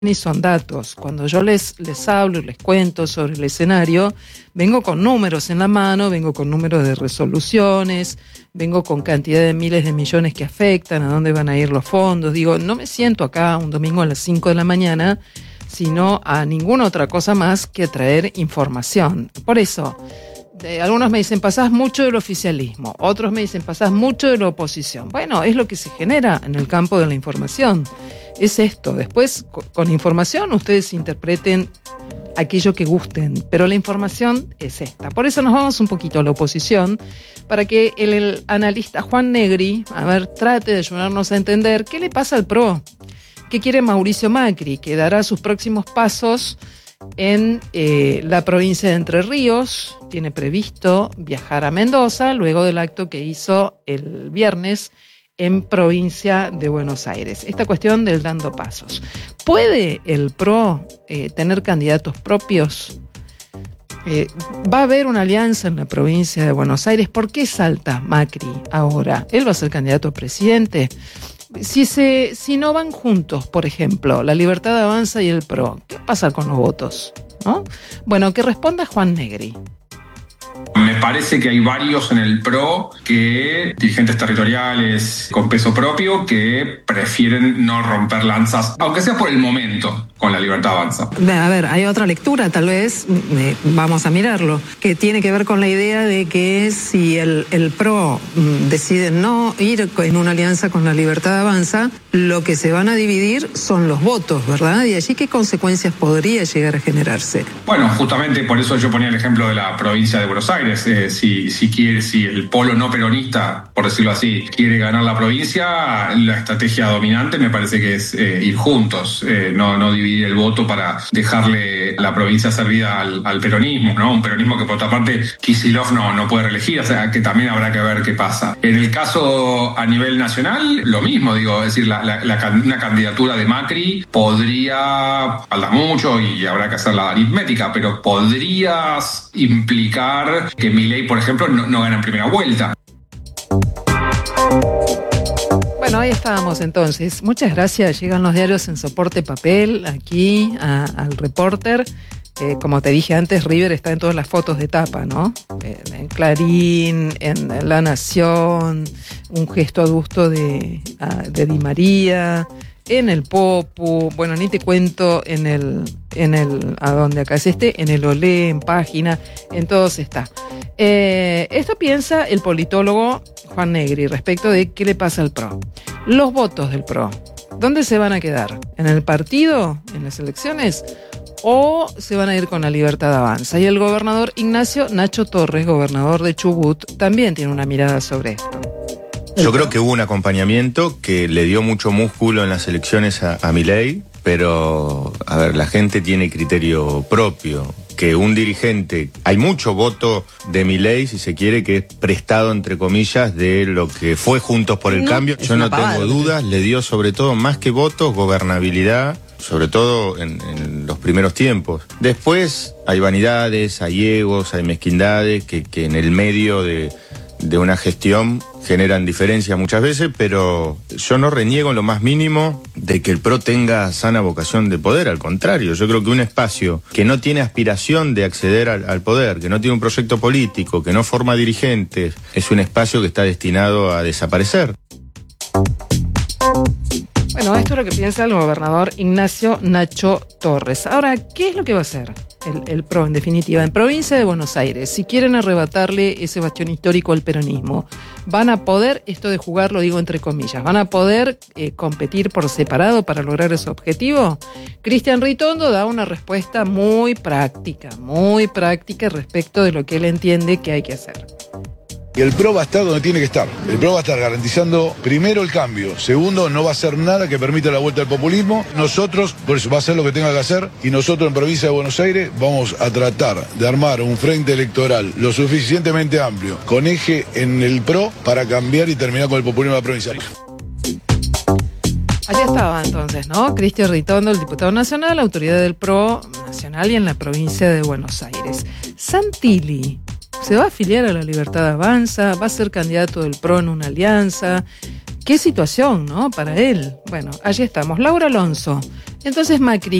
ni son datos. Cuando yo les hablo y les cuento sobre el escenario, vengo con números en la mano, vengo con números de resoluciones, vengo con cantidad de miles de millones que afectan, a dónde van a ir los fondos. Digo, no me siento acá un domingo a las 5 de la mañana, sino a ninguna otra cosa más que traer información. Por eso, algunos me dicen, pasás mucho del oficialismo, otros me dicen, pasás mucho de la oposición. Bueno, es lo que se genera en el campo de la información. Es esto. Después, con información, ustedes interpreten aquello que gusten, pero la información es esta. Por eso nos vamos un poquito a la oposición, para que el analista Juan Negri, trate de ayudarnos a entender qué le pasa al PRO, qué quiere Mauricio Macri, que dará sus próximos pasos en la provincia de Entre Ríos. Tiene previsto viajar a Mendoza luego del acto que hizo el viernes en provincia de Buenos Aires. Esta cuestión del dando pasos. ¿Puede el PRO tener candidatos propios? ¿Va a haber una alianza en la provincia de Buenos Aires? ¿Por qué salta Macri ahora? ¿Él va a ser candidato a presidente? Si no van juntos, por ejemplo, La Libertad Avanza y el PRO, ¿qué pasa con los votos? ¿No? Bueno, que responda Juan Negri. Me parece que hay varios en el PRO, dirigentes territoriales con peso propio, que prefieren no romper lanzas, aunque sea por el momento, con La Libertad Avanza. A ver, hay otra lectura, tal vez, vamos a mirarlo, que tiene que ver con la idea de que si el PRO decide no ir en una alianza con La Libertad Avanza, lo que se van a dividir son los votos, ¿verdad? Y allí, ¿qué consecuencias podría llegar a generarse? Bueno, justamente por eso yo ponía el ejemplo de la provincia de Buenos Aires. Si el polo no peronista, por decirlo así, quiere ganar la provincia, la estrategia dominante me parece que es ir juntos, no dividir el voto para dejarle la provincia servida al peronismo, ¿no? Un peronismo que por otra parte Kicillof no puede reelegir, o sea que también habrá que ver qué pasa. En el caso a nivel nacional, lo mismo, digo, es decir, una candidatura de Macri podría, falta mucho y habrá que hacer la aritmética, pero podrías implicar que Milei, por ejemplo, no gana en primera vuelta. Bueno, ahí estábamos entonces. Muchas gracias. Llegan los diarios en soporte papel aquí al Reporter. Como te dije antes, River está en todas las fotos de tapa, ¿no? En Clarín, en La Nación, un gesto adusto de Di María, en el Popu, bueno, ni te cuento en el ¿a dónde acá es en el Olé, en Página, en todos está. Esto piensa el politólogo Juan Negri respecto de qué le pasa al PRO. Los votos del PRO, ¿dónde se van a quedar? ¿En el partido? ¿En las elecciones? ¿O se van a ir con La Libertad Avanza? Y el gobernador Ignacio Nacho Torres, gobernador de Chubut, también tiene una mirada sobre esto. Yo creo que hubo un acompañamiento que le dio mucho músculo en las elecciones a Milei, pero, a ver, la gente tiene criterio propio. Que un dirigente, hay mucho voto de Milei, si se quiere, que es prestado, entre comillas, de lo que fue Juntos por el Cambio. Yo no tengo dudas, le dio sobre todo, más que votos, gobernabilidad, sobre todo en los primeros tiempos. Después hay vanidades, hay egos, hay mezquindades que en el medio de una gestión generan diferencias muchas veces, pero yo no reniego en lo más mínimo de que el PRO tenga sana vocación de poder. Al contrario, yo creo que un espacio que no tiene aspiración de acceder al poder, que no tiene un proyecto político, que no forma dirigentes, es un espacio que está destinado a desaparecer. Bueno, esto es lo que piensa el gobernador Ignacio Nacho Torres. Ahora, ¿qué es lo que va a hacer el PRO, en definitiva? En provincia de Buenos Aires, si quieren arrebatarle ese bastión histórico al peronismo, ¿van a poder, esto de jugar lo digo entre comillas, van a poder competir por separado para lograr ese objetivo? Cristian Ritondo da una respuesta muy práctica respecto de lo que él entiende que hay que hacer. Y el PRO va a estar donde tiene que estar. El PRO va a estar garantizando, primero, el cambio. Segundo, no va a hacer nada que permita la vuelta al populismo. Nosotros, por eso va a hacer lo que tenga que hacer. Y nosotros en provincia de Buenos Aires vamos a tratar de armar un frente electoral lo suficientemente amplio, con eje en el PRO, para cambiar y terminar con el populismo de la provincia. Allá estaba entonces, ¿no? Cristian Ritondo, el diputado nacional, autoridad del PRO nacional y en la provincia de Buenos Aires. Santilli ¿se va a afiliar a La Libertad Avanza? ¿Va a ser candidato del PRO en una alianza? ¿Qué situación, no? Para él. Bueno, allí estamos. Laura Alonso, Entonces Macri